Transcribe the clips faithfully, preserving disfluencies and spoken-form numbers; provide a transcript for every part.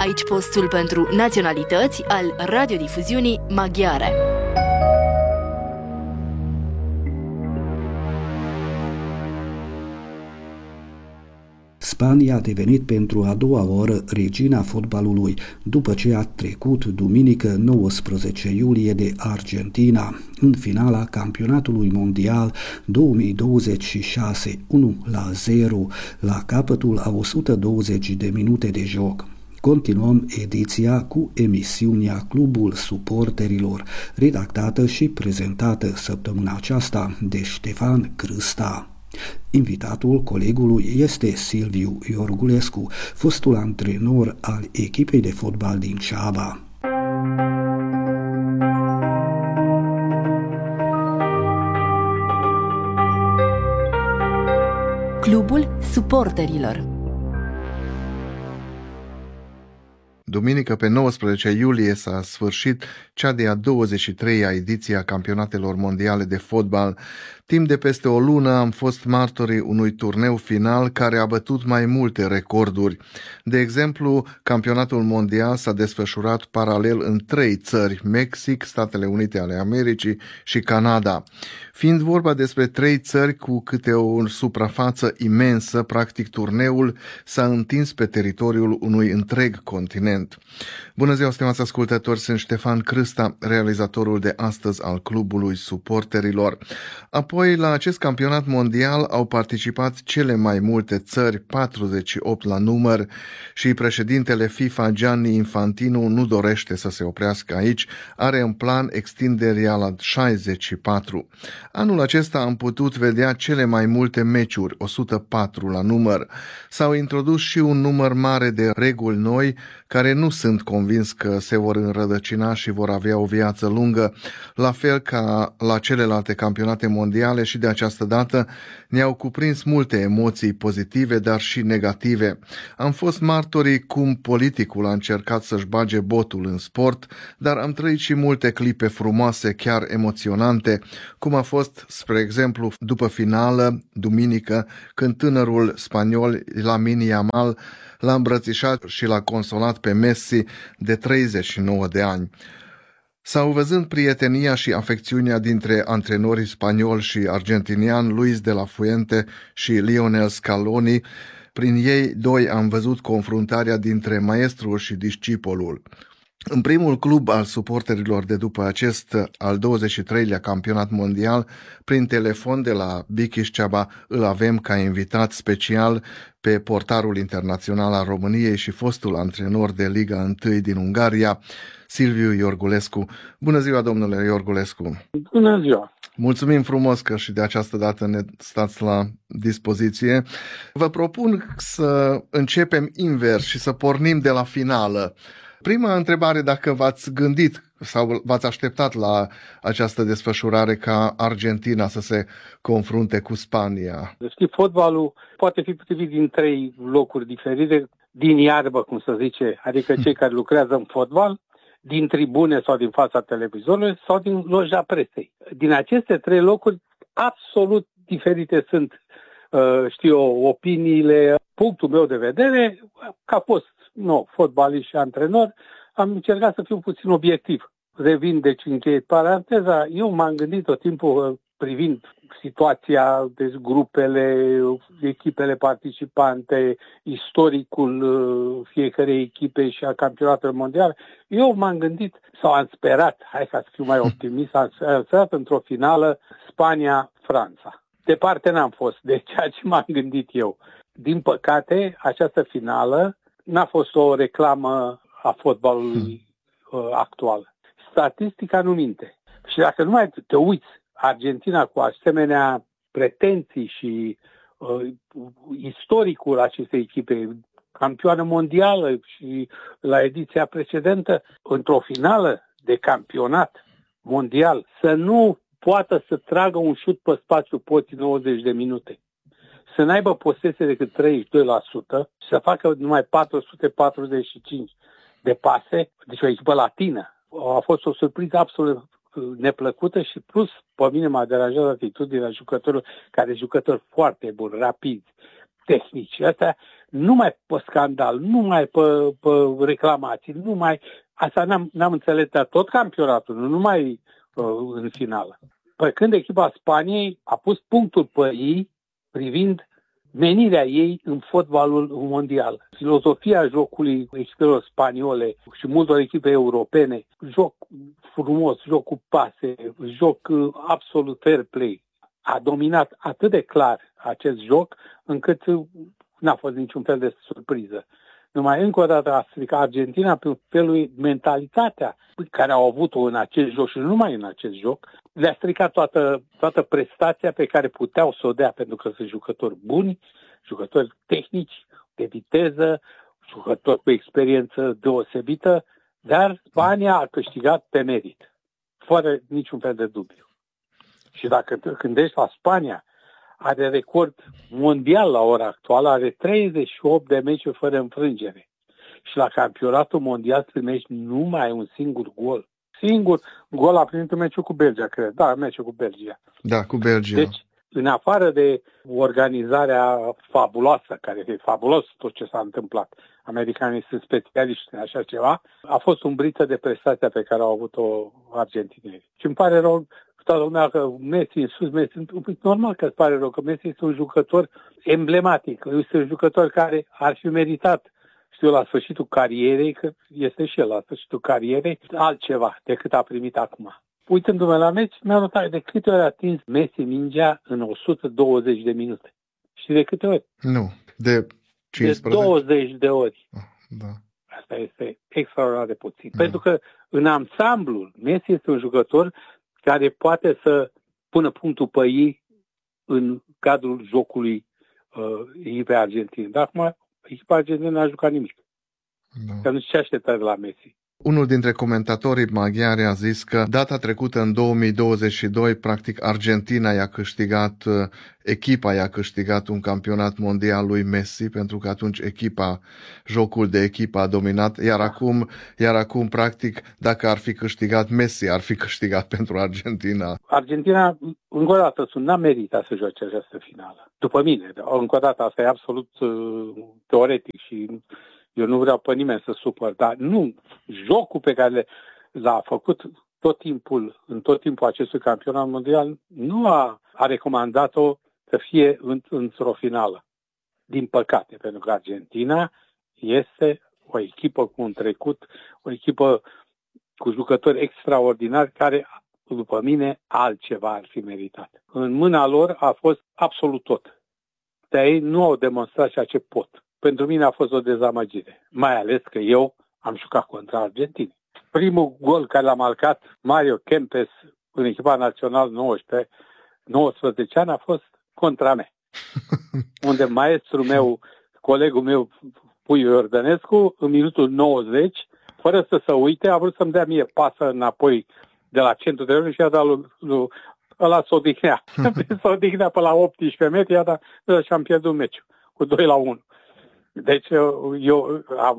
Aici postul pentru naționalități al radiodifuziunii maghiare. Spania a devenit pentru a doua oară regina fotbalului, după ce a trecut duminică nouăsprezece iulie de Argentina, în finala campionatului mondial două mii douăzeci și șase, unu la zero, la capătul a o sută douăzeci de minute de joc. Continuăm ediția cu emisiunea Clubul Suporterilor, redactată și prezentată săptămâna aceasta de Ștefan Crâsta. Invitatul colegului este Silviu Iorgulescu, fostul antrenor al echipei de fotbal din Ceaba. Clubul Suporterilor. Duminică, pe nouăsprezece iulie, s-a sfârșit cea de-a douăzeci și treia ediție a campionatelor mondiale de fotbal. Timp de peste o lună am fost martorii unui turneu final care a bătut mai multe recorduri. De exemplu, campionatul mondial s-a desfășurat paralel în trei țări, Mexic, Statele Unite ale Americii și Canada. Fiind vorba despre trei țări cu câte o suprafață imensă, practic turneul s-a întins pe teritoriul unui întreg continent. Bună ziua, stimați ascultători, sunt Ștefan Crâsta, realizatorul de astăzi al Clubului Suporterilor. Apoi, la acest campionat mondial au participat cele mai multe țări, patruzeci și opt la număr, și președintele FIFA Gianni Infantino nu dorește să se oprească aici, are în plan extinderea la șaizeci și patru. Anul acesta am putut vedea cele mai multe meciuri, o sută patru la număr. S-au introdus și un număr mare de reguli noi, care nu sunt convins că se vor înrădăcina și vor avea o viață lungă, la fel ca la celelalte campionate mondiale, și de această dată ne-au cuprins multe emoții pozitive, dar și negative. Am fost martorii cum politicul a încercat să-și bage botul în sport, dar am trăit și multe clipe frumoase, chiar emoționante, cum a fost, spre exemplu, după finală, duminică, când tânărul spaniol Lamine Yamal l-a îmbrățișat și l-a consolat pe Messi de treizeci și nouă de ani. Sau văzând prietenia și afecțiunea dintre antrenorii spaniol și argentinian Luis de la Fuente și Lionel Scaloni, prin ei doi am văzut confruntarea dintre maestrul și discipolul. În primul club al suporterilor de după acest al douăzeci și treilea campionat mondial, prin telefon de la Bikiș Ceaba, îl avem ca invitat special pe portarul internațional al României și fostul antrenor de Liga unu din Ungaria, Silviu Iorgulescu. Bună ziua, domnule Iorgulescu! Bună ziua! Mulțumim frumos că și de această dată ne stați la dispoziție. Vă propun să începem invers și să pornim de la finală. Prima întrebare, dacă v-ați gândit sau v-ați așteptat la această desfășurare ca Argentina să se confrunte cu Spania? Știi, fotbalul poate fi privit din trei locuri diferite, din iarbă, cum se zice, adică cei care lucrează în fotbal, din tribune sau din fața televizorului sau din loja presei. Din aceste trei locuri, absolut diferite sunt, știu eu, opiniile. Punctul meu de vedere, ca fost nou fotbalist și antrenor, am încercat să fiu puțin obiectiv. Revin, deci închei paranteza, eu m-am gândit tot timpul privind situația, deci grupele, echipele participante, istoricul fiecarei echipe și a campionatelor mondiale. Eu m-am gândit, sau am sperat, hai să fiu mai optimist, am sperat într-o finală Spania-Franța. Departe n-am fost de ceea ce m-am gândit eu. Din păcate, această finală n-a fost o reclamă a fotbalului uh, actual. Statistica nu minte. Și dacă nu mai te uiți, Argentina cu asemenea pretenții și uh, istoricul acestei echipe, campioană mondială și la ediția precedentă, într-o finală de campionat mondial, să nu poată să tragă un șut pe spațiu poții nouăzeci de minute, să n-aibă posesie decât treizeci și doi la sută și să facă numai patru sute patruzeci și cinci de pase, deci o echipă latină. A fost o surpriză absolut neplăcută și plus, pe mine m-a deranjat atitudinea jucătorilor, care jucători foarte buni, rapizi, tehnici. Astea numai pe scandal, numai pe, pe reclamații, numai... Asta n-am, n-am înțeles, dar tot campionatul, nu numai uh, în finală. Păi când echipa Spaniei a pus punctul pe ei privind menirea ei în fotbalul mondial. Filozofia jocului echipelor spaniole și multor echipe europene, joc frumos, joc cu pase, joc absolut fair play. A dominat atât de clar acest joc încât n-a fost niciun fel de surpriză. Numai încă o dată a stricat Argentina pe felul, mentalitatea care au avut-o în acest joc și nu numai în acest joc, le-a stricat toată, toată prestația pe care puteau să o dea, pentru că sunt jucători buni, jucători tehnici, de viteză, jucători cu experiență deosebită, dar Spania a câștigat pe merit, fără niciun fel de dubiu. Și dacă te gândești la Spania, are record mondial la ora actuală, are treizeci și opt de meciuri fără înfrângere. Și la campionatul mondial primești numai un singur gol. Singur gol a primit în meciul cu Belgia, cred. Da, meciul cu Belgia. Da, cu Belgia. Deci, în afară de organizarea fabuloasă, care e fabulos tot ce s-a întâmplat, americanii sunt specialiști în așa ceva, a fost umbrită de prestația pe care au avut-o argentinenii. Și îmi pare rău toată lumea că Messi în sus, Messi, normal că îți pare rău, că Messi este un jucător emblematic, este un jucător care ar fi meritat, știu, la sfârșitul carierei, că este și el la sfârșitul carierei, altceva decât a primit acum. Uitându-mă la meci, mi-am notat de câte ori a atins Messi mingea în o sută douăzeci de minute. Și de câte ori? Nu, de cincisprezece. De douăzeci de ori. Oh, da. Asta este extraordinar de puțin. Da. Pentru că în ansamblul, Messi este un jucător care poate să pună punctul pe ei în cadrul jocului uh, echipei Argentinei. Dar acum echipa Argentinei n-a jucat nimic. Da. Că nu știu ce aștepta de la Messi. Unul dintre comentatorii maghiari a zis că data trecută, în două mii douăzeci și doi, practic Argentina i-a câștigat, echipa i-a câștigat un campionat mondial lui Messi, pentru că atunci echipa, jocul de echipă a dominat, iar acum, iar acum practic, dacă ar fi câștigat Messi, ar fi câștigat pentru Argentina. Argentina, încă o dată, n-a meritat să joace această finală. După mine, încă o dată, asta e absolut uh, teoretic și eu nu vreau pe nimeni să supăr, dar nu, jocul pe care l-a făcut tot timpul, în tot timpul acestui campionat mondial, nu a, a recomandat-o să fie în, într-o finală. Din păcate, pentru că Argentina este o echipă cu un trecut, o echipă cu jucători extraordinari care, după mine, altceva ar fi meritat. În mâna lor a fost absolut tot. Dar ei nu au demonstrat ceea ce pot. Pentru mine a fost o dezamăgire, mai ales că eu am jucat contra Argentinei. Primul gol care l-a marcat Mario Kempes în echipa națională nouăsprezece, nouăsprezece ani a fost contra mea. Unde maestrul meu, colegul meu, Puiu Iordănescu, în minutul nouăzeci, fără să se uite, a vrut să-mi dea mie pasă înapoi de la centru de rând și a dat lui, lui ăla s-o odihnea. S-o odihnea pe la optsprezece metri, i-a dat și am pierdut meciul cu doi la unu. Deci eu am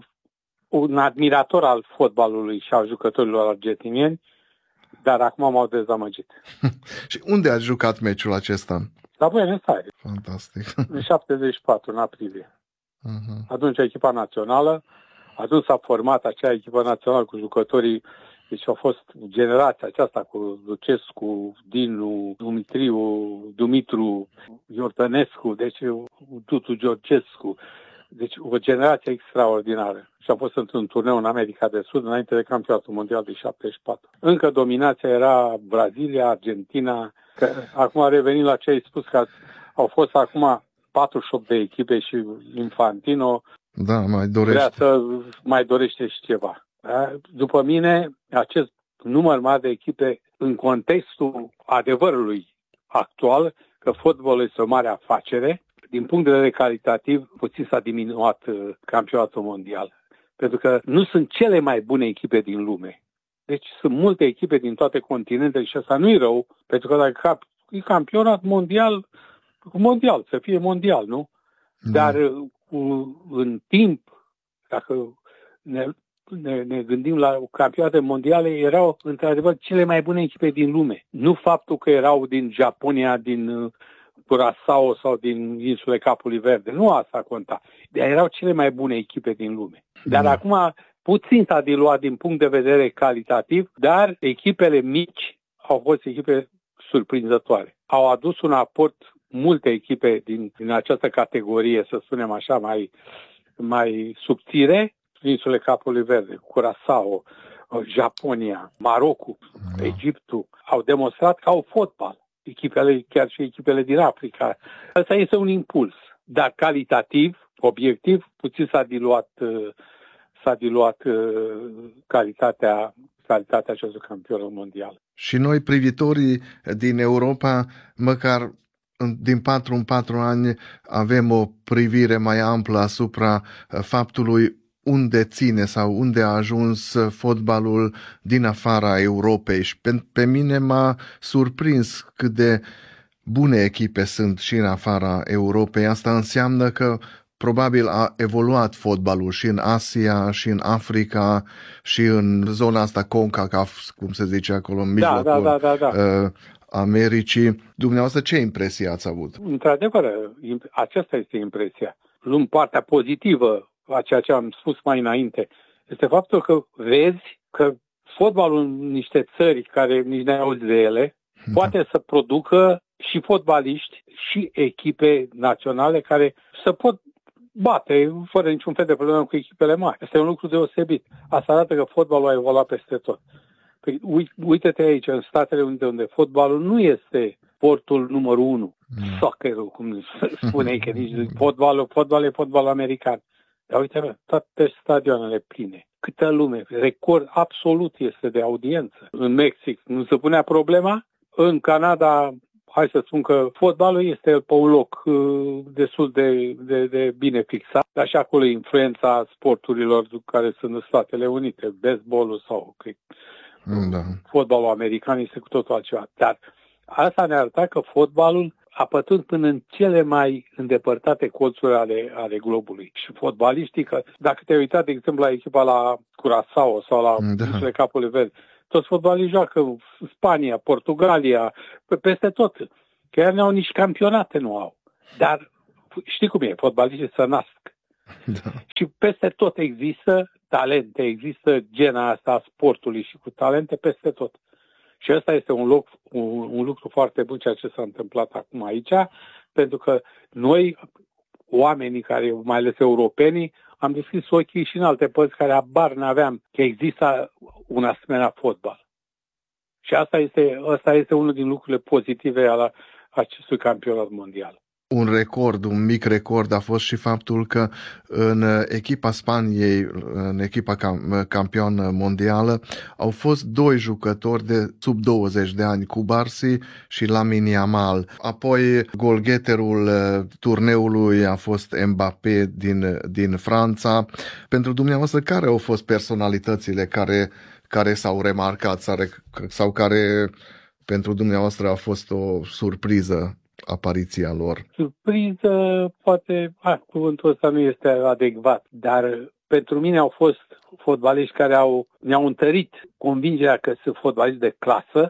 un admirator al fotbalului și al jucătorilor argentinieni, dar acum m-au dezamăgit. Și unde ați jucat meciul acesta? La Buenos Aires. Fantastic. În șaptezeci și patru, în aprilie. Uh-huh. Atunci echipa națională, atunci s-a format acea echipă națională cu jucătorii, deci a fost generația aceasta cu Lucescu, Dinu, Dumitriu, Dumitru, Iordănescu, deci Tutu Georgescu. Deci o generație extraordinară. Și a fost într-un turneu în America de Sud, înainte de campionatul mondial de șaptezeci și patru. Încă dominația era Brazilia, Argentina. Că acum a revenit la ce ai spus, că au fost acum patruzeci și opt de echipe și Infantino da, mai dorește. vrea să mai dorește și ceva. Da? După mine, acest număr mare de echipe, în contextul adevărului actual, că fotbalul este o mare afacere, din punct de vedere calitativ, puțin s-a diminuat uh, campionatul mondial. Pentru că nu sunt cele mai bune echipe din lume. Deci sunt multe echipe din toate continentele și asta nu e rău, pentru că dacă e campionat mondial, mondial, să fie mondial, nu? Da. Dar uh, în timp, dacă ne, ne, ne gândim la campionate mondiale, erau într-adevăr cele mai bune echipe din lume. Nu faptul că erau din Japonia, din uh, Curaçao sau din insule Capului Verde. Nu asta conta. Dar erau cele mai bune echipe din lume. Dar mm. acum puțin s-a diluat din punct de vedere calitativ, dar echipele mici au fost echipe surprinzătoare. Au adus un aport multe echipe din, din această categorie, să spunem așa, mai, mai subțire, insule Capului Verde, Curaçao, Japonia, Marocul, mm. Egiptul, au demonstrat că au fotbal. Echipele, chiar și echipele din Africa. Asta este un impuls. Dar calitativ, obiectiv, puțin s-a diluat, s-a diluat calitatea, calitatea acestui campion mondial. Și noi, privitorii din Europa, măcar din patru în patru ani, avem o privire mai amplă asupra faptului unde ține sau unde a ajuns fotbalul din afara Europei. Și pe, pe mine m-a surprins cât de bune echipe sunt și în afara Europei. Asta înseamnă că probabil a evoluat fotbalul și în Asia, și în Africa, și în zona asta CONCACAF, cum se zice acolo, în mijlocul da, da, da, da, da. Uh, Americii. Dumneavoastră, ce impresie ați avut? Într-adevăr, aceasta este impresia. Luăm partea pozitivă a ceea ce am spus mai înainte, este faptul că vezi că fotbalul în niște țări care nici n-ai auzit de ele, da. poate să producă și fotbaliști și echipe naționale care să pot bate fără niciun fel de problemă cu echipele mari. Este un lucru deosebit. Asta arată că fotbalul a evoluat peste tot. Păi, uite-te aici, în Statele Unite, unde fotbalul nu este sportul numărul unu, mm. soccerul, cum spune că nici fotbalul, fotbalul e fotbalul american. Dar uite, toate stadioanele pline. Câtă lume, record absolut este de audiență. În Mexic nu se punea problema. În Canada, hai să spun că fotbalul este pe un loc uh, destul de, de, de bine fixat. Dar și acolo influența sporturilor care sunt în Statele Unite, baseballul sau cred, da. fotbalul american este cu totul altceva. Dar asta ne arăta că fotbalul a pătruns până în cele mai îndepărtate colțuri ale, ale globului. Și fotbaliștii, că, dacă te-ai uitat, de exemplu, la echipa la Curaçao sau la da. Capului Verde, toți fotbaliștii joacă în Spania, Portugalia, peste tot. Că ei n-au nici campionate, nu au. Dar știi cum e, fotbaliștii se nasc. Da. Și peste tot există talente, există gena asta a sportului și cu talente peste tot. Și ăsta este un, loc, un, un lucru foarte bun ceea ce s-a întâmplat acum aici, pentru că noi, oamenii care, mai ales europenii, am deschis ochii și în alte părți care abar n-aveam că există un asemenea fotbal. Și asta este, asta este unul din lucrurile pozitive ale acestui campionat mondial. Un record, un mic record a fost și faptul că în echipa Spaniei, în echipa campion mondială, au fost doi jucători de sub douăzeci de ani, Cubarsi și Lamine Yamal. Apoi golgheterul turneului a fost Mbappé din, din Franța. Pentru dumneavoastră, care au fost personalitățile care, care s-au remarcat sau care pentru dumneavoastră a fost o surpriză? Apariția lor. Surpriză, poate, a, cuvântul ăsta nu este adecvat, dar pentru mine au fost fotbaliști care au, ne-au întărit convingerea că sunt fotbaliști de clasă.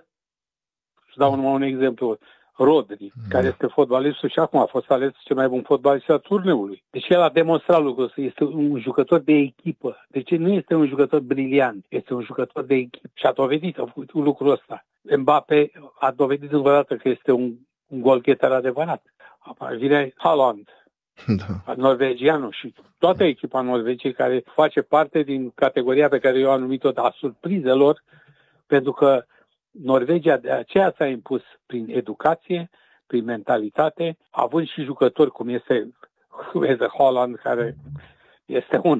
Să dau numai un exemplu. Rodri, da. care este fotbalistul și acum a fost ales cel mai bun fotbalist al turneului. Deci el a demonstrat lucrul ăsta. Este un jucător de echipă. Deci nu este un jucător briliant, este un jucător de echipă. Și a dovedit a făcut lucrul ăsta. Mbappé a dovedit încă o dată că este un un golgheter adevărat. Apoi vine Haaland, da. norvegianul și toată echipa Norvegiei care face parte din categoria pe care eu am numit-o a surprizelor, pentru că Norvegia de aceea s-a impus prin educație, prin mentalitate, având și jucători cum este, cum este Haaland, care este un...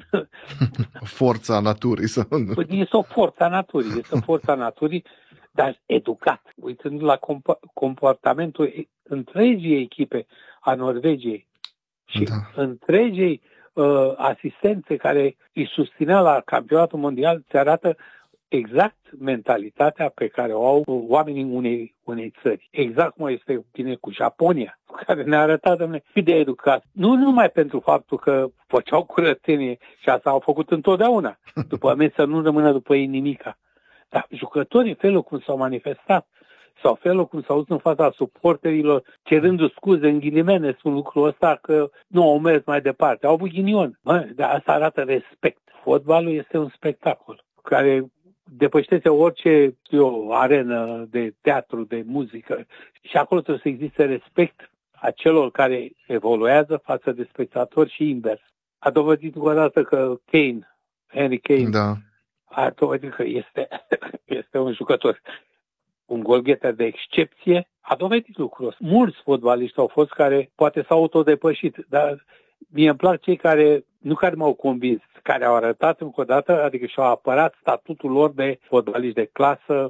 Forța naturii. Sau... Este o forță a naturii, este o forță a naturii, dar educat, uitând la comportamentul întregii echipe a Norvegiei și da. întregii uh, asistențe care îi susținea la campionatul mondial, se arată exact mentalitatea pe care o au oamenii unei, unei țări. Exact cum este bine cu Japonia, care ne-a arătat, dom'le, cât de educat. Nu numai pentru faptul că făceau curățenie și asta au făcut întotdeauna. După mine să nu rămână după ei nimica. Dar jucătorii, felul cum s-au manifestat, sau felul cum s-au dus în fața suporterilor, cerându scuze în ghilimene, spun lucrul ăsta că nu au mers mai departe. Au avut ghinion. Bă, dar asta arată respect. Fotbalul este un spectacol care depășește orice o arenă de teatru, de muzică. Și acolo trebuie să existe respect a celor care evoluează față de spectatori și invers. A dovedit o dată că Kane, Harry Kane, da. a dovedit că este, este un jucător, un golgheter de excepție. A dovedit lucrul ăsta. Mulți fotbaliști au fost care poate s-au autodepășit, dar mie îmi plac cei care, nu care m-au convins, care au arătat încă o dată, adică și-au apărat statutul lor de fotbaliști de clasă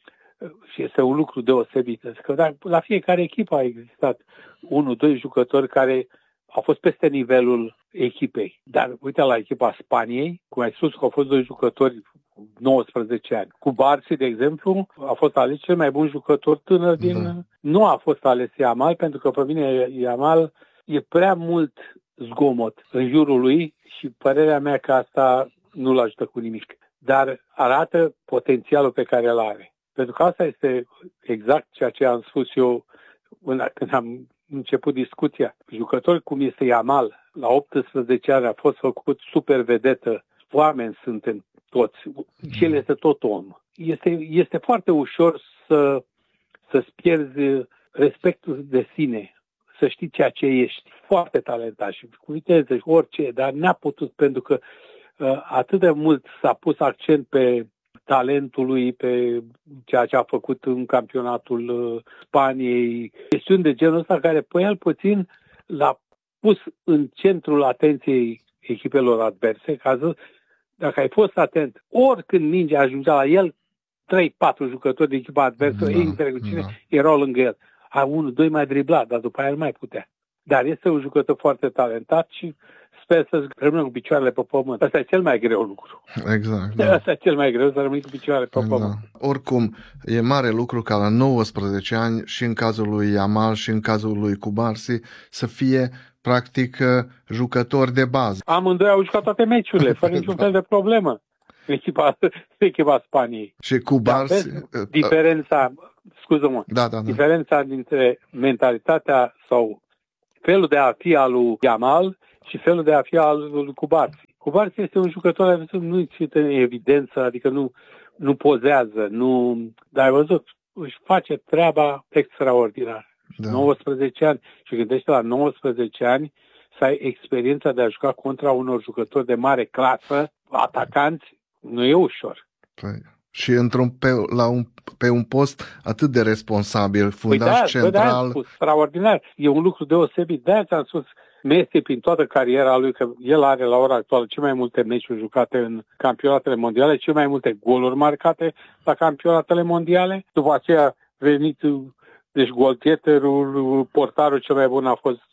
și este un lucru deosebit. Că la fiecare echipă a existat unul, doi jucători care au fost peste nivelul echipei. Dar uite la echipa Spaniei, cum ai spus că au fost doi jucători nouăsprezece ani. Cu Barsi, de exemplu, a fost ales cel mai bun jucător tânăr din... Da. Nu a fost ales Yamal, pentru că pe mine Yamal e prea mult zgomot în jurul lui și părerea mea că asta nu-l ajută cu nimic. Dar arată potențialul pe care îl are. Pentru că asta este exact ceea ce am spus eu când am început discuția. Jucători cum este Yamal, la optsprezece ani a fost făcut super vedetă. Oameni suntem toți. Și el este tot om. Este, este foarte ușor să, să-ți pierzi respectul de sine, să știi ceea ce ești. Foarte talentat și cu viteză și orice, dar n-a putut pentru că uh, atât de mult s-a pus accent pe talentul lui, pe ceea ce a făcut în campionatul uh, Spaniei, chestiuni de genul ăsta care pe el puțin l-a pus în centrul atenției echipelor adverse, ca să, dacă ai fost atent, oricând mingea ajungea la el, trei patru jucători de echipa adversă, da, indiferent cu cine, da. erau lângă el. A unul, doi mai dribla, dar după aia nu mai putea. Dar este un jucător foarte talentat și sper să rămână cu picioarele pe pământ. Asta e cel mai greu lucru. Exact. Da. Asta e cel mai greu, să rămâi cu picioarele pe exact. pământ. Oricum, e mare lucru ca la nouăsprezece ani, și în cazul lui Yamal și în cazul lui Cubarsi, să fie practic jucători de bază. Amândoi au jucat toate meciurile, fără niciun fel de problemă. Echipa, echipa Spaniei. Și Cubarsi... Diferența, scuză-mă, da, da, da. diferența dintre mentalitatea sau felul de a fi al lui Yamal și felul de a fi al lui Cubarsi. Cubarsi este un jucător care nu ține în evidență, adică nu, nu pozează, nu, dar ai văzut, își face treaba extraordinar. Da. nouăsprezece ani și gândește la nouăsprezece ani să ai experiența de a juca contra unor jucători de mare clasă, atacanți, nu e ușor. Păi, și într-un, pe, la un, pe un post atât de responsabil, fundaș păi da, central. Da, extraordinar. E un lucru deosebit. De-aia ți-am spus, Messi, prin toată cariera lui, că el are la ora actuală cele mai multe meciuri jucate în campionatele mondiale, cele mai multe goluri marcate la campionatele mondiale. După aceea venit, deci golgheterul, portarul cel mai bun a fost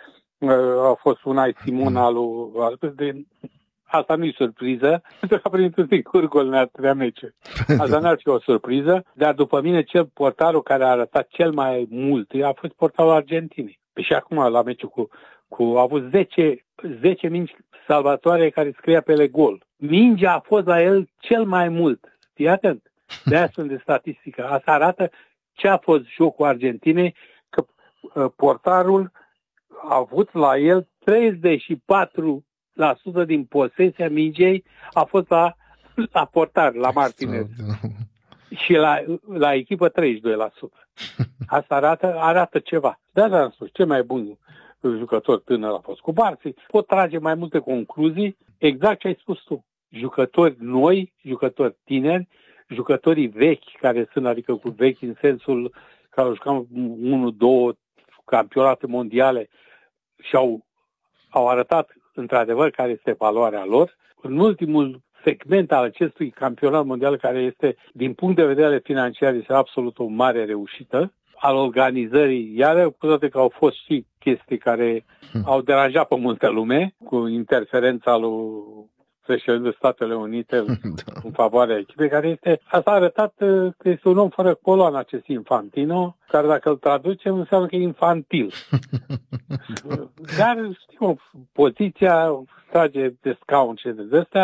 a fost Unai Simon al lui. Asta nu-i surpriză, pentru că a primit un singur gol în atâtea meciuri. Asta n-ar fi o surpriză, dar după mine cel portarul care a arătat cel mai mult a fost portarul Argentinei. Și acum la meciul cu, cu a avut zece, zece mingi salvatoare care scria pe ele gol. Mingea a fost la el cel mai mult. Fii atent. De-aia sunt de statistică. Asta arată ce a fost jocul Argentinei, că uh, portarul a avut la el treizeci și patru la sută din posesia mingei a fost la, la portar, la Martinez. Și la, la echipă treizeci și doi la sută. Asta arată, arată ceva. Da, da, am spus, cel mai bun jucător tânăr a fost Cubarsi. Pot trage mai multe concluzii, exact ce ai spus tu. Jucători noi, jucători tineri, jucătorii vechi, care sunt, adică cu vechi în sensul că au jucat unu, două campionate mondiale și au, au arătat într-adevăr care este valoarea lor. În ultimul segment al acestui campionat mondial, care este, din punct de vedere financiar, este absolut o mare reușită, al organizării, iar cu toate că au fost și chestii care hmm. au deranjat pe multă lume, cu interferența lui președintele Statele Unite da. în favoarea echipei, care este, asta a arătat că este un om fără coloană, acest Infantino, care dacă îl traducem înseamnă că e infantil. Dar, știu, poziția trage de scaun și de astea,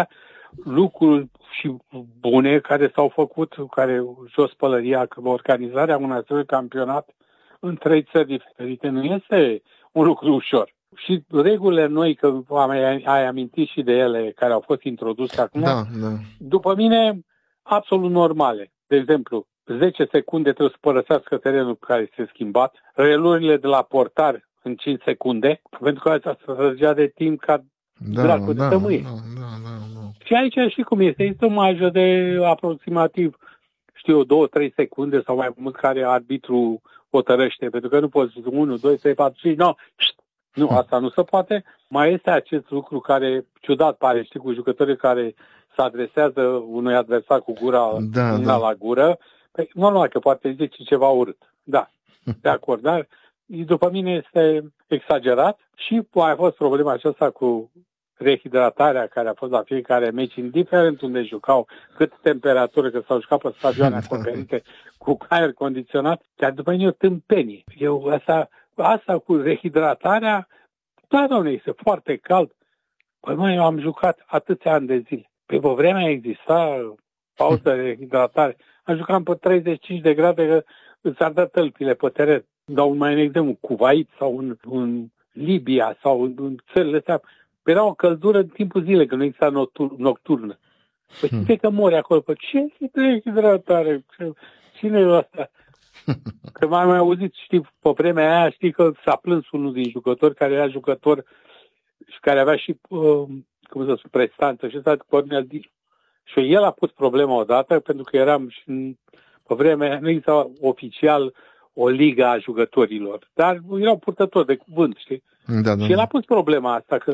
lucruri și bune care s-au făcut, care jos pălăria, că organizarea unui asemenea campionat în trei țări diferite nu este un lucru ușor. Și regulile noi, că ai, ai amintit și de ele, care au fost introduse acum, da, da. după mine, absolut normale. De exemplu, zece secunde trebuie să părăsească terenul care este schimbat, reluările de la portar în cinci secunde, pentru că asta se trăgea de timp ca da, dracu da, de tămâie. Da, da, da, da. Și aici și cum este, este o marjă de aproximativ, știu eu, două trei secunde sau mai mult care arbitru hotărăște, pentru că nu poți unu, doi, trei, patru, cinci, nouă, nu, asta nu se poate. Mai este acest lucru care ciudat pare, știi, cu jucătorii care se adresează unui adversar cu gura da, una da. la gură. Păi, normal că poate zice ceva urât. Da, de acord, dar după mine este exagerat și a fost problema aceasta cu rehidratarea care a fost la fiecare meci, indiferent unde jucau, cât temperatură, că s-au jucat pe stadioane acoperite cu aer condiționat, dar după mine e o tâmpenie. Eu asta, asta cu rehidratarea, da, doamne, este foarte cald. Păi mă, eu am jucat atâția ani de zile. Pe o vreme exista pauză de rehidratare. Am jucat pe treizeci și cinci de grade, că îți ardă tălpile pe teren. Dau mai un exemplu, Kuwait sau în, în Libia sau în, în țările astea. Era o căldură în timpul zilei, că nu exista nocturnă. Păi hmm. că mori acolo. Păi ce rehidratare? Cine e asta? Că m-am mai auzit, știi, pe vremea aia, știi că s-a plâns unul din jucători, care era jucător și care avea și, uh, cum să spun, prestanță, și ăsta Cornel Dilu. Și el a pus problema odată, pentru că eram și în, pe vremea aia, nu exista oficial o ligă a jucătorilor, dar erau purtători de cuvânt, știi? Da, da. Și el a pus problema asta, că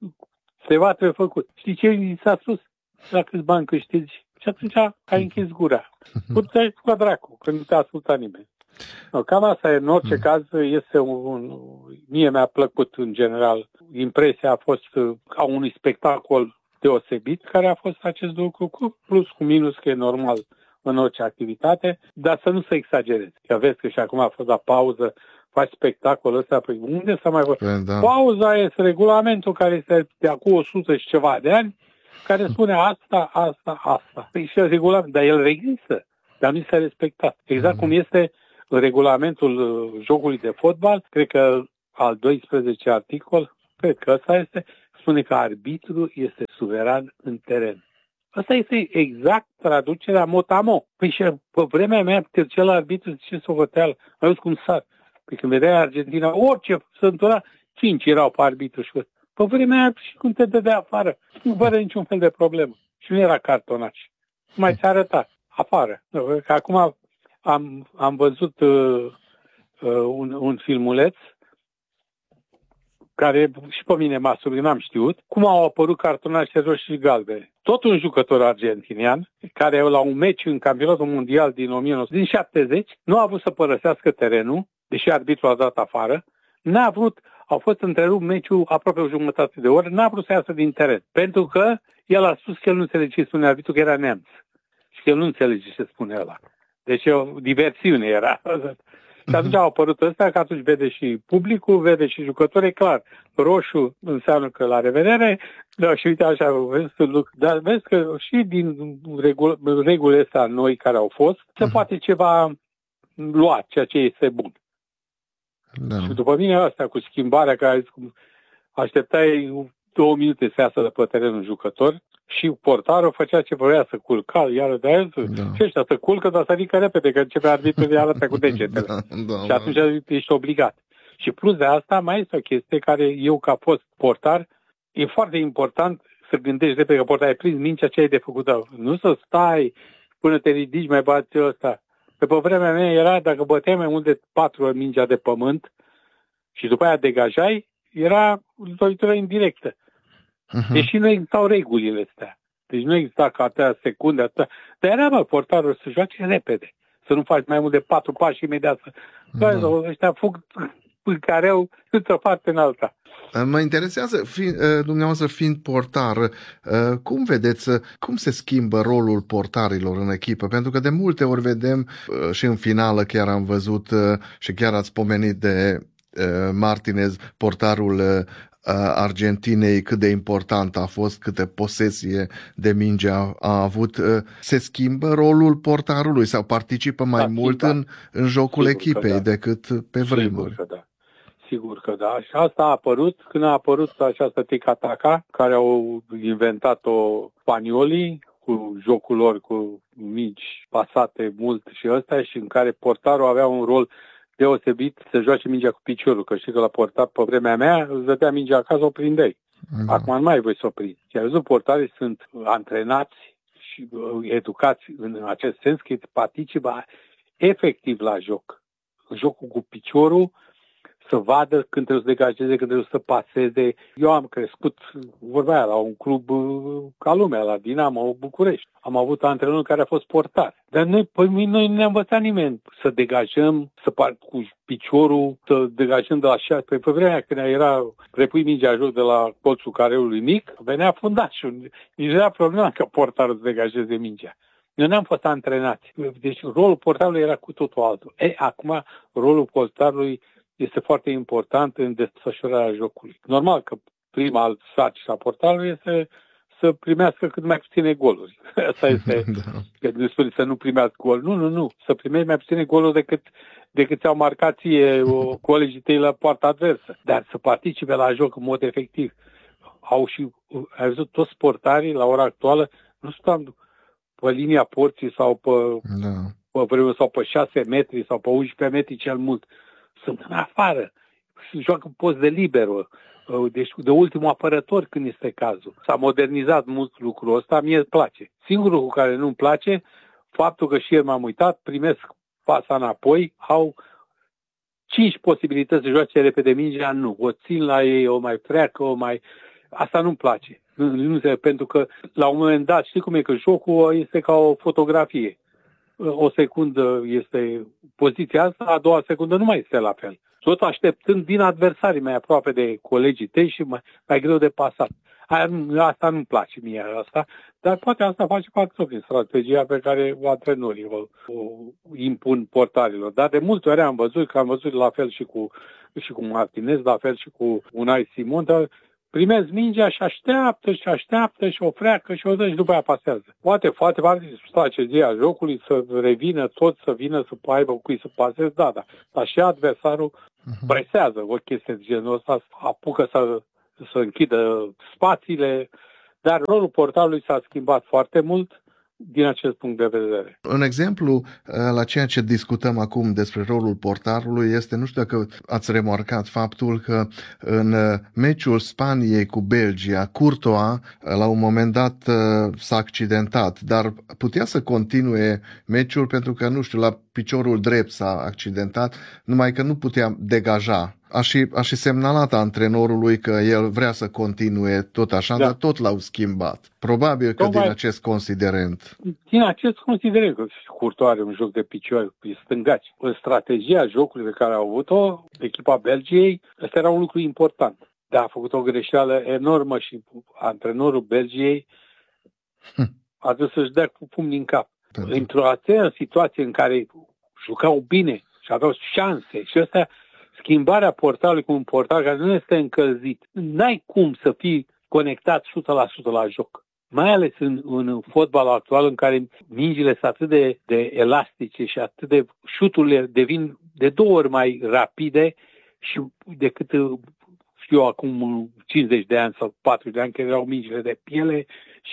ceva trebuie făcut. Știi ce i s-a spus? La câți bani câștigi? Și atunci ai închis gura. Puteai cu dracu, că nu te asculta nimeni. No, cam asta e, în orice caz, este un, un... Mie mi-a plăcut, în general. Impresia a fost ca unui spectacol deosebit, care a fost acest lucru, cu plus, cu minus, că e normal în orice activitate, dar să nu se exagereze. Că vezi că și acum a fost la pauză, faci spectacolul ăsta, păi unde să mai vorbim? Da. Pauza este regulamentul care este de acum o sută și ceva de ani, care spune asta, asta, asta. Păi și regulament, dar el există, dar nu s-a respectat. Exact mm-hmm. cum este în regulamentul jocului de fotbal, cred că al doisprezece articol, cred că ăsta este, spune că arbitrul este suveran în teren. Asta este exact traducerea mot-a-mot. Păi și pe vremea mea, tercel arbitru, zice socoteală, mai auzi cum sar. Păi când vedea Argentina, orice se întura, cinci erau pe arbitru și pe vremea aia și cum te dădea afară, nu fără niciun fel de problemă. Și nu era cartonaș. Mai ți arăta afară. Că acum am, am văzut uh, uh, un, un filmuleț care și pe mine m-a surprins, n-am știut, cum au apărut cartonașe roșii și galbene. Tot un jucător argentinian, care la un meci în campionatul mondial din o mie nouă sute din șaptezeci, nu a vrut să părăsească terenul, deși arbitrul a dat afară, n-a vrut, au fost întrerupt meciul aproape o jumătate de oră, n-a vrut să iasă din teren. Pentru că el a spus că el nu înțelege ce spune arbitrul, că era neamț. Și că el nu înțelege ce spune ăla. Deci o diversiune era. Și atunci au apărut ăsta, că atunci vede și publicul, vede și jucătorii, clar. Roșu înseamnă că la revedere, da, și uite așa, vezi, dar vezi că și din regul, regulile astea noi care au fost, se poate ceva lua, ceea ce este bun. Da. Și după mine asta cu schimbarea, care așteptai două minute să iasă de pe terenul jucător și portarul făcea ce vrea să culca, iar de aia da. Și ăștia să culcă, dar să ridică repede, că începe arbitrul de arată cu degetele. Da, da, și atunci da. Ești obligat. Și plus de asta mai este o chestie care eu, ca fost portar, e foarte important să gândești repede că portar ai prins mingea ce ai de făcut. Nu să stai până te ridici, mai bați ăsta. Pe pe vremea mea era, dacă băteai mai mult de patru ori mingea de pământ și după aia degajai, era lovitură indirectă. Uh-huh. Deși nu existau regulile astea. Deci nu exista ca atâtea secunde, atâtea. Dar era, mă, portarul să joace repede. Să nu faci mai mult de patru pași și imediat să... Da. Ăștia fug în careu, într-o parte în alta. Mă interesează, fi, dumneavoastră fiind portar, cum vedeți, cum se schimbă rolul portarilor în echipă? Pentru că de multe ori vedem, și în finală chiar am văzut, și chiar ați pomenit de Martinez, portarul Argentinei, cât de important a fost, câte posesie de minge a, a avut. Se schimbă rolul portarului sau participă mai da, mult în, în jocul Sigur echipei da. decât pe vremuri? Sigur că da. Sigur că da. Și asta a apărut când a apărut această tic-taca, care au inventat-o spaniolii cu jocul lor, cu mingi pasate mult și ăsta, și în care portarul avea un rol deosebit să joace mingea cu piciorul, că știi că la portar pe vremea mea îți dădea mingea acasă, o prindeai. Da. Acum nu mai ai voie să o prinzi. Și ai văzut, portarii sunt antrenați și educați în acest sens că participă efectiv la joc. Jocul cu piciorul, să vadă când trebuie să degajeze, când trebuie să paseze. Eu am crescut, vorba aia, la un club ca lumea, la Dinamo București. Am avut antrenor care a fost portar. Dar noi, păi, noi nu ne-a învățat nimeni să degajăm, să par cu piciorul, să degajăm de la șase. Pe vremea când era repui mingea jos de la colțul careului mic, venea fundașul. Nici era problema că portarul să degajeze mingea. Noi n-am fost antrenați. Deci rolul portarului era cu totul altul. E, acum rolul portarului este foarte important în desfășurarea jocului. Normal că prima sarcină a portarului este să primească cât mai puține goluri. Asta este, da. Că spune să nu primească gol. Nu, nu, nu. Să primești mai puține goluri decât, decât ți-au marcat ție colegii tăi la poarta adversă. Dar să participe la joc în mod efectiv. Au și, ai văzut, toți portarii la ora actuală nu stau pe linia porții sau pe, da. pe, sau pe șase metri sau pe unsprezece metri cel mult. Sunt în afară. Joacă post de libero. Deci de ultimul apărător când este cazul. S-a modernizat mult lucrul ăsta, mie îmi place. Singurul cu care nu-mi place, faptul că și el m-am uitat, primesc pasa înapoi, au cinci posibilități să joace repede mingea, nu. O țin la ei, o mai treacă, o mai... Asta nu-mi place. Nu, pentru că la un moment dat, știi cum e, că jocul este ca o fotografie. O secundă este poziția asta, a doua secundă nu mai este la fel. Tot așteptând din adversarii mai aproape de colegii tăi și mai, mai greu de pasat. Asta nu-mi place mie asta, dar poate asta face parte din strategia pe care o antrenorii o, o impun portarilor. Dar de multe ori am văzut, că am văzut la fel și cu, și cu Martinez, la fel și cu Unai Simon, dar primesc mingea și așteaptă și așteaptă și o freacă și o dă și după aia pasează. Poate foarte parte strategia jocului să revină tot, să vină să aibă cu cui să paseze, da, da. Dar și adversarul presează o chestie de genul ăsta, apucă să, să închidă spațiile, dar rolul portarului s-a schimbat foarte mult din acest punct de vedere. Un exemplu la ceea ce discutăm acum despre rolul portarului este, nu știu dacă ați remarcat faptul că în meciul Spaniei cu Belgia, Courtois la un moment dat s-a accidentat, dar putea să continue meciul pentru că, nu știu, la piciorul drept s-a accidentat, numai că nu putea degaja. A și, a și semnalat antrenorului că el vrea să continue tot așa, da. Dar tot l-au schimbat. Probabil că Tocmai, din acest considerent. Din acest considerent, că Courtois are un joc de picioare, e stângaci. În strategia jocului pe care a avut-o, echipa Belgiei, ăsta era un lucru important. Dar a făcut o greșeală enormă și antrenorul Belgiei hm. a dus să-și dea cu pumnii în cap. Pentru... Într-o asemenea situație în care jucau bine și aveau șanse și ăsta, schimbarea portarului cu un portar care nu este încălzit, n-ai cum să fii conectat o sută la sută la joc. Mai ales în, în fotbalul actual în care mingile sunt atât de, de elastice și atât de șuturile devin de două ori mai rapide și decât, știu eu, acum cincizeci de ani sau patruzeci de ani, că erau mingile de piele și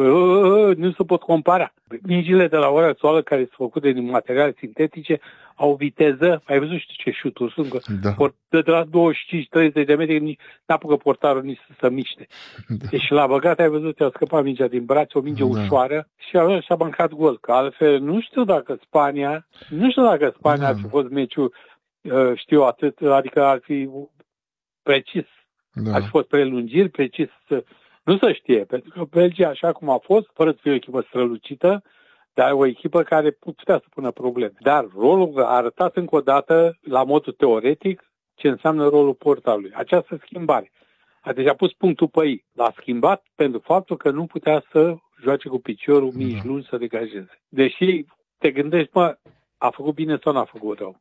nu se pot compara. Mingile de la ora actuală care sunt făcute din materiale sintetice au viteză, ai văzut ce șuturi sunt, da. De la douăzeci și cinci treizeci de metri n-apucă portarul nici să se miște. Da. Deci la băgat, ai văzut, i-a scăpat mingea din brațe, o minge da. ușoară și a, și-a bancat gol. Că altfel nu știu dacă Spania, nu știu dacă Spania da. ar fi fost meciul, știu atât, adică ar fi precis, da. ar fi fost prelungiri, precis, nu se știe, pentru că Belgia, așa cum a fost, fără să fie o echipă strălucită, dar o echipă care putea să pună probleme. Dar rolul a arătat încă o dată, la modul teoretic, ce înseamnă rolul portarului. Această schimbare. Deci a pus punctul pe ei. L-a schimbat pentru faptul că nu putea să joace cu piciorul mici lungi să degajeze. Deși te gândești, mă, a făcut bine sau n-a făcut rău.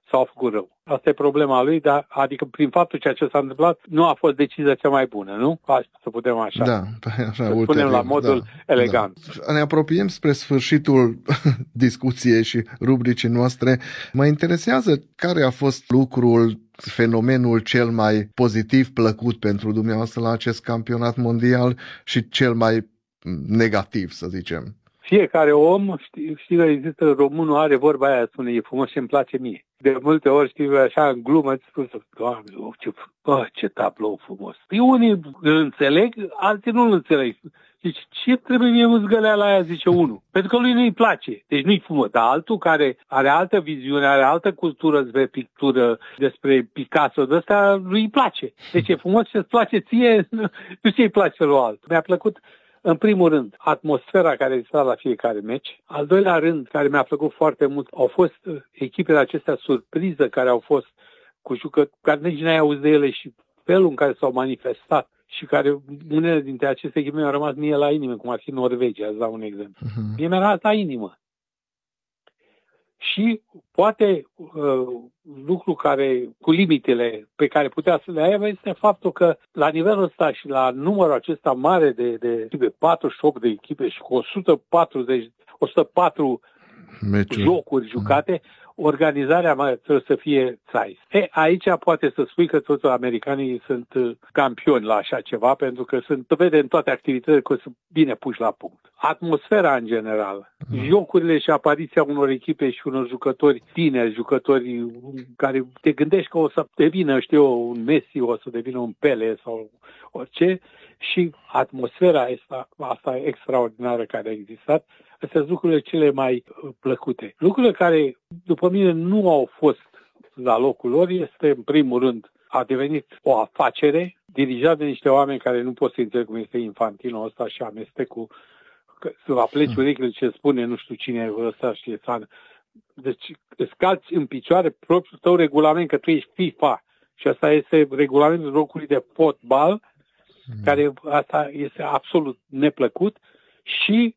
s-au făcut rău. Asta e problema lui, dar adică prin faptul ceea ce s-a întâmplat, nu a fost decizia cea mai bună, nu? Să putem așa. Da, așa, să spunem la modul da, elegant. Da. Ne apropiem spre sfârșitul discuției și rubricii noastre. Mă interesează care a fost lucrul, fenomenul cel mai pozitiv, plăcut pentru dumneavoastră la acest campionat mondial și cel mai negativ, să zicem. Fiecare om, știi, știi că există, românul are vorba aia, spune, e frumos și îmi place mie. De multe ori, știi, așa, în glumă, îți spun, Doamne, ce, bă, ce tablou frumos. Păi unii îl înțeleg, alții nu îl înțeleg. Zice, ce trebuie mie mâzgălea la aia, zice unul. Pentru că lui nu-i place, deci nu-i frumos. Dar altul care are altă viziune, are altă cultură despre pictură, despre Picasso, de ăsta lui îi place. Deci e frumos și îți place ție, nu ți-i place lui altul. Mi-a plăcut, în primul rând, atmosfera care exista la fiecare meci. Al doilea rând, care mi-a plăcut foarte mult, au fost echipele acestea surpriză care au fost cu jucători, care nici n-ai auzit de ele și felul în care s-au manifestat și care unele dintre aceste echipe mi-au rămas mie la inimă, cum ar fi Norvegia, îți dau un exemplu. Uh-huh. Mie mi-a rămas la inimă. Și poate uh, lucru care, cu limitele pe care putea să le aibă, este faptul că la nivelul ăsta și la numărul acesta mare de, de echipe, patruzeci și opt de echipe și cu o sută patruzeci, o sută patru Meciuri. Jocuri jucate, organizarea mai trebuie să fie size. E, aici poate să spui că toți americanii sunt campioni la așa ceva, pentru că sunt, vede în toate activitățile că sunt bine puși la punct. Atmosfera în general, mm. jocurile și apariția unor echipe și unor jucători tineri, jucători care te gândești că o să devină, știu eu, un Messi, o să devină un Pele sau orice, și atmosfera asta, asta extraordinară care a existat. Astea sunt lucrurile cele mai plăcute. Lucrurile care, după mine, nu au fost la locul lor, este, în primul rând, a devenit o afacere dirijată de niște oameni care nu pot să înțeleg cum este Infantino ăsta și amestecul, să vă pleci urechile ce spune nu știu cine e ăsta, știe țară. Deci îți calci în picioare propriul tău regulament, că tu ești FIFA și asta este regulamentul jocului de fotbal, mm. care asta este absolut neplăcut. Și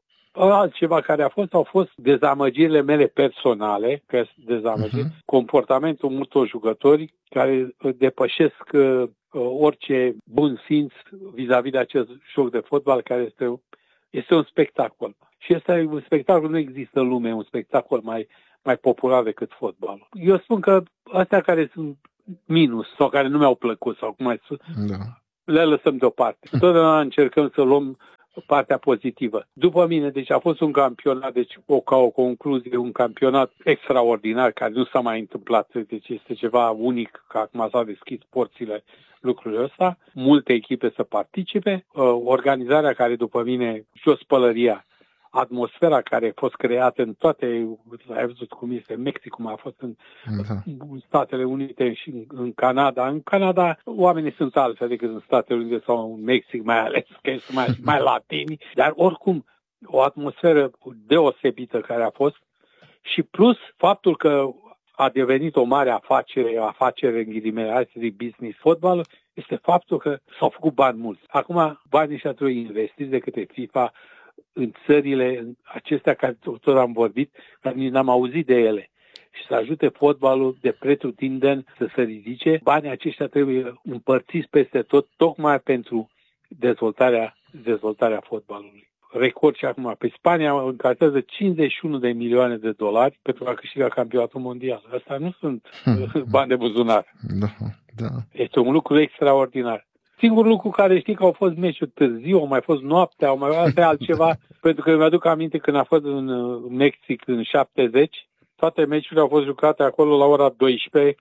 altceva care a fost, au fost dezamăgirile mele personale, că dezamăgiri, uh-huh. comportamentul multor jucători care depășesc uh, orice bun simț vis-a-vis de acest joc de fotbal, care este, este un spectacol. Și ăsta e un spectacol, nu există în lume un spectacol mai, mai popular decât fotbalul. Eu spun că astea care sunt minus sau care nu mi-au plăcut sau cum mai spus, da. le lăsăm deoparte. Totdeauna încercăm să luăm partea pozitivă. După mine, deci a fost un campionat, deci o, ca o concluzie, un campionat extraordinar care nu s-a mai întâmplat, deci este ceva unic, că acum s-au deschis porțile lucrurile ăsta, multe echipe să participe, organizarea care după mine, jos pălăria, atmosfera care a fost creată în toate, ai văzut cum este Mexic, cum a fost în uh-huh. Statele Unite și în, în Canada. În Canada oamenii sunt altfel decât în Statele Unite sau în Mexic, mai ales că sunt mai, mai latini, dar oricum o atmosferă deosebită care a fost și plus faptul că a devenit o mare afacere, o afacere în ghilimele, hai să zic business, fotbal, este faptul că s-au făcut bani mulți. Acum banii ăștia trebuie investiți de către FIFA în țările acestea care tot am vorbit, care nici n-am auzit de ele, și să ajute fotbalul de pretutindeni să se ridice. Banii aceștia trebuie împărțiți peste tot, tocmai pentru dezvoltarea, dezvoltarea fotbalului. Record și acum, pe Spania încasează cincizeci și unu de milioane de dolari pentru a câștiga campionatul mondial. Asta nu sunt bani de buzunar. Da, da. Este un lucru extraordinar. Singurul lucru care știi că au fost meciuri târziu, au mai fost noaptea, au mai fost altceva, pentru că mi-aduc aminte când a fost în Mexic în șaptezeci, toate meciurile au fost jucate acolo la ora doisprezece,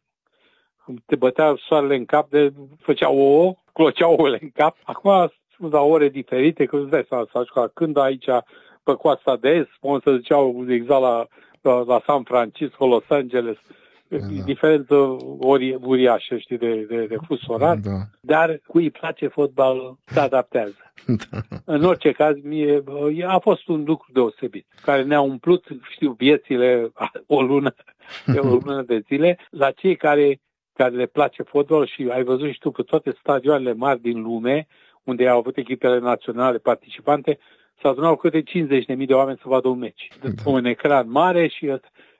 te bătea soarele în cap, de făceau ouă, cloceau ouăle în cap. Acum sunt la ore diferite, că îți dai seama, s-a jucat când aici pe coasta de est, spun să ziceau exact la, la, la San Francisco, Los Angeles, da. Diferență ori, uriașă, știi, de, de, de fus orar, da. Dar cui îi place fotbalul se adaptează. Da. În orice caz, mie, a fost un lucru deosebit, care ne-a umplut, știu, viețile o lună, o lună de zile, la cei care, care le place fotbal. Și ai văzut și tu că toate stadioanele mari din lume, unde au avut echipele naționale participante, s-au adunat câte cincizeci de mii de oameni să vadă un meci. Da. Un ecran mare și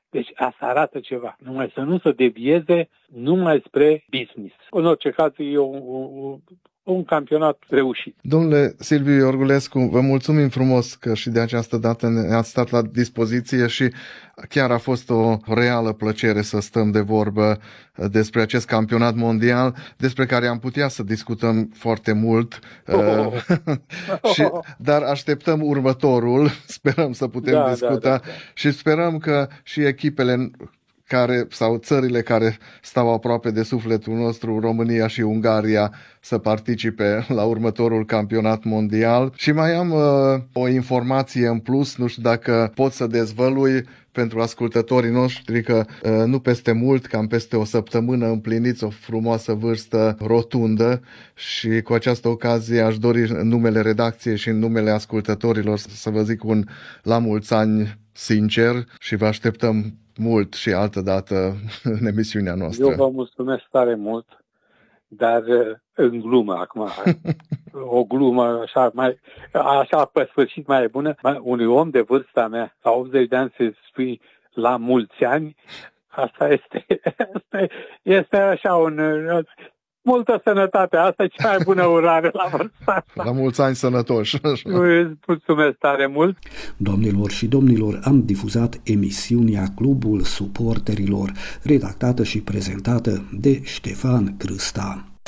Deci asta arată ceva. Numai să nu se devieze numai spre business. În orice caz e un, un, un campionat reușit. Domnule Silviu Iorgulescu, vă mulțumim frumos că și de această dată ne-ați stat la dispoziție și chiar a fost o reală plăcere să stăm de vorbă despre acest campionat mondial, despre care am putea să discutăm foarte mult, oh. și, dar așteptăm următorul, sperăm să putem da, discuta da, da, da. Și sperăm că și echipele care, sau țările care stau aproape de sufletul nostru, România și Ungaria, să participe la următorul campionat mondial. Și mai am uh, o informație în plus, nu știu dacă pot să dezvălui pentru ascultătorii noștri că uh, nu peste mult, cam peste o săptămână, împliniți o frumoasă vârstă rotundă și cu această ocazie aș dori în numele redacției și în numele ascultătorilor să vă zic un la mulți ani sincer și vă așteptăm mult și altă dată în emisiunea noastră. Eu vă mulțumesc tare mult, dar în glumă acum, o glumă așa, mai, așa pe sfârșit mai e bună. Unui om de vârsta mea, la optzeci de ani, să spui la mulți ani, asta este, asta este așa un... Multă sănătate, asta e cea mai bună urare la vârsta asta. La mulți ani sănătoși. Mulțumesc tare mult. Domnilor și domnilor, am difuzat emisiunea Clubul Suporterilor, redactată și prezentată de Ștefan Crâsta.